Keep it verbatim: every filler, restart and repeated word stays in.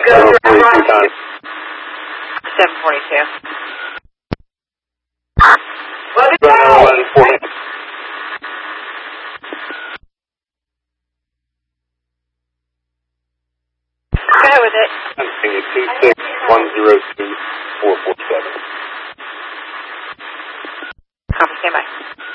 seven forty-two time. seven forty-two. Let it go! one forty. Go ahead with it. Continue two six one zero two four four seven. Copy, stand by.